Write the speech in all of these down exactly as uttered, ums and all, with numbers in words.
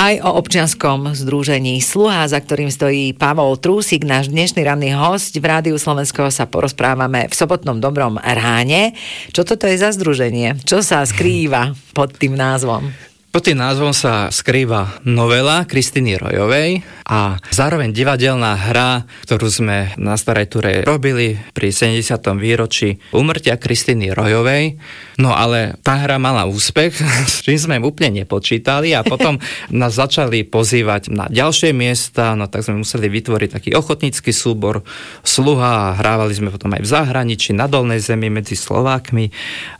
Aj o občianskom združení Sluha, za ktorým stojí Pavol Trúsik, náš dnešný ranný hosť v Rádiu Slovensko, sa porozprávame v sobotnom Dobrom ráne. Čo toto je za združenie? Čo sa skrýva pod tým názvom? Pod tým názvom sa skrýva novela Kristiny Rojovej a zároveň divadelná hra, ktorú sme na Starej Ture robili pri sedemdesiatom výročí úmrtia Kristiny Rojovej. No ale tá hra mala úspech, s čím sme úplne nepočítali a potom nás začali pozývať na ďalšie miesta, no tak sme museli vytvoriť taký ochotnícky súbor Sluha a hrávali sme potom aj v zahraničí, na Dolnej Zemi medzi Slovákmi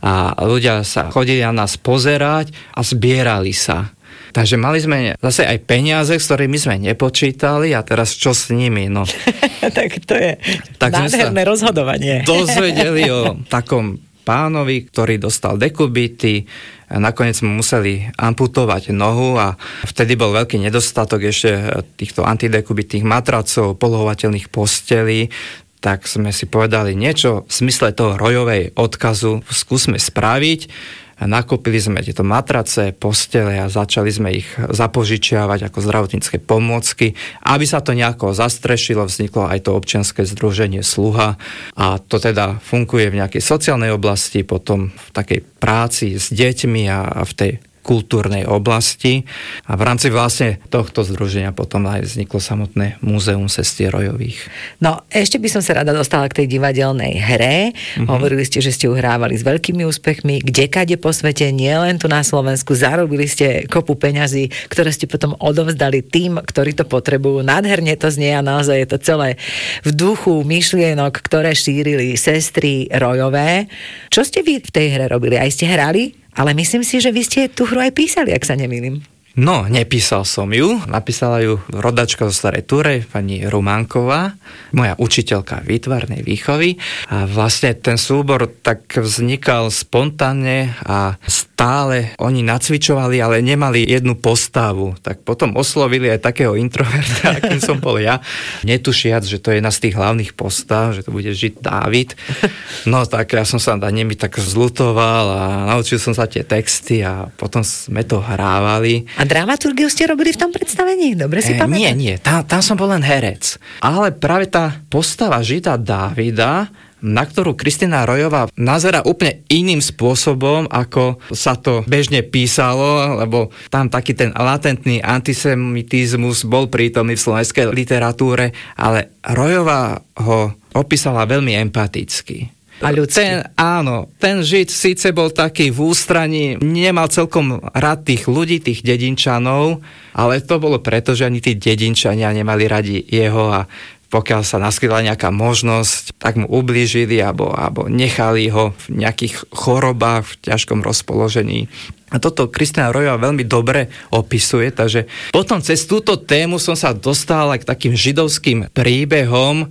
a ľudia sa chodili na nás pozerať a zbierali sa. Takže mali sme zase aj peniaze, s ktorými sme nepočítali a teraz čo s nimi? No. Tak to je tak nádherné rozhodovanie. Dozvedeli o takom pánovi, ktorý dostal dekubity. Nakoniec sme museli amputovať nohu a vtedy bol veľký nedostatok ešte týchto antidekubitných matracov, polohovateľných postelí. Tak sme si povedali niečo v smysle toho Rojovej odkazu skúsme spraviť. Nakúpili sme tieto matrace, postele a začali sme ich zapožičiavať ako zdravotnícke pomôcky. Aby sa to nejako zastrešilo, vzniklo aj to občianske združenie Sluha a to teda funguje v nejakej sociálnej oblasti, potom v takej práci s deťmi a v tej kultúrnej oblasti a v rámci vlastne tohto združenia potom aj vzniklo samotné Múzeum sestier Rojových. No, ešte by som sa rada dostala k tej divadelnej hre. Mm-hmm. Hovorili ste, že ste ju hrávali s veľkými úspechmi, kdekade po svete, nielen tu na Slovensku. Zarobili ste kopu peňazí, ktoré ste potom odovzdali tým, ktorí to potrebujú. Nádherne to znie a naozaj je to celé v duchu myšlienok, ktoré šírili sestry Rojové. Čo ste vy v tej hre robili? Aj ste hrali? Ale myslím si, že vy ste tú hru aj písali, ak sa nemýlim. No, nepísal som ju. Napísala ju rodačka zo Starej Ture, pani Rumánková, moja učiteľka výtvarnej výchovy. A vlastne ten súbor tak vznikal spontánne a stále oni nacvičovali, ale nemali jednu postavu. Tak potom oslovili aj takého introverta, akým som bol ja, netušiac, že to je jedna z tých hlavných postav, že to bude žiť Dávid. No tak ja som sa na nimi tak zlutoval a naučil som sa tie texty a potom sme to hrávali. A dramaturgiu ste robili v tom predstavení? Dobre si e, pamätám? Nie, nie, tam, tam som bol len herec. Ale práve tá postava Žida Dávida, na ktorú Kristina Rojová nazerá úplne iným spôsobom, ako sa to bežne písalo, lebo tam taký ten latentný antisemitizmus bol prítomný v slovenskej literatúre, ale Rojová ho opísala veľmi empaticky. A ľudský. Ten, áno, ten Žid síce bol taký v ústraní, nemal celkom rád tých ľudí, tých dedinčanov, ale to bolo preto, že ani tí dedinčania nemali radi jeho a pokiaľ sa naskytla nejaká možnosť, tak mu ublížili alebo, alebo nechali ho v nejakých chorobách, v ťažkom rozpoložení. A toto Kristina Rojová veľmi dobre opisuje, takže potom cez túto tému som sa dostal k takým židovským príbehom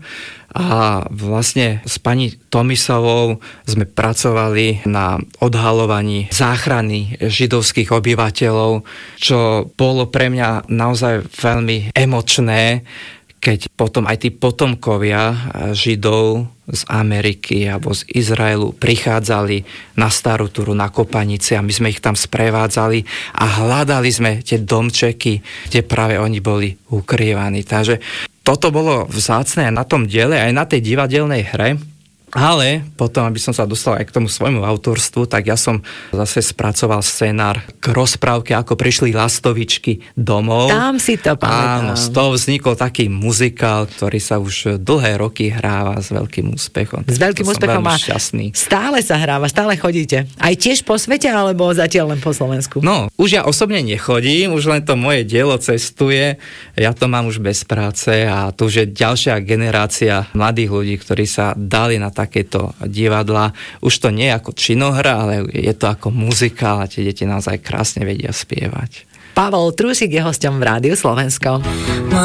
a vlastne s pani Tomisovou sme pracovali na odhalovaní záchrany židovských obyvateľov, čo bolo pre mňa naozaj veľmi emočné, keď potom aj tí potomkovia Židov z Ameriky alebo z Izraelu prichádzali na Starú Turu, na Kopanici a my sme ich tam sprevádzali a hľadali sme tie domčeky, kde práve oni boli ukrývaní. Takže toto bolo vzácne na tom diele, aj na tej divadelnej hre. Ale potom, aby som sa dostal aj k tomu svojmu autorstvu, tak ja som zase spracoval scenár k rozprávke, ako prišli lastovičky domov. Tam si to pamätám. Áno, z toho vznikol taký muzikál, ktorý sa už dlhé roky hráva s veľkým úspechom. S veľkým úspechom a stále sa hráva, stále chodíte. Aj tiež po svete, alebo zatiaľ len po Slovensku? No, už ja osobne nechodím, už len to moje dielo cestuje. Ja to mám už bez práce a tu už je ďalšia generácia mladých ľudí, ktorí sa dali na takéto divadla. Už to nie je ako činohra, ale je to ako muzikál a tie deti naozaj krásne vedia spievať. Pavol Trúsik je hosťom v Rádiu Slovensko.